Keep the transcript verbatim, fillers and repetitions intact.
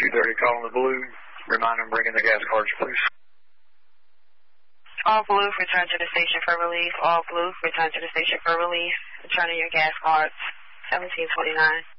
two thirty, calling the blue. Remind them bringing the gas cards, please. All blue, return to the station for relief. All blue, return to the station for relief. Returning your gas cards. seventeen twenty-nine.